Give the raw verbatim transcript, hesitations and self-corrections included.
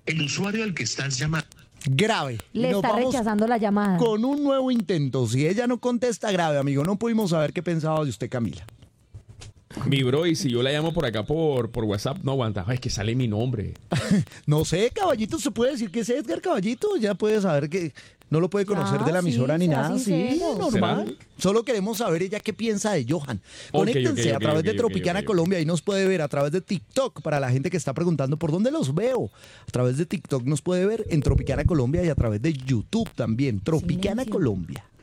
El usuario al que estás llamando. Grave. Le Nos está vamos rechazando la llamada. con un nuevo intento. Si ella no contesta, grave, amigo. No pudimos saber qué pensaba de usted, Camila. Mi bro, y si yo la llamo por acá por, por WhatsApp, no aguanta. Ay, es que sale mi nombre. No sé, Caballito, ¿se puede decir que es Edgar Caballito? Ya puede saber que no lo puede conocer Ah, de la sí, emisora ni será nada. Sí, sincero. normal. Solo queremos saber ella qué piensa de Johan. Ok, Conéctense ok, a ok, través ok, de ok, Tropicana ok, ok. Colombia. Ahí nos puede ver a través de TikTok para la gente que está preguntando por dónde los veo. A través de TikTok nos puede ver en Tropicana Colombia y a través de YouTube también. Tropicana Silencio. Colombia.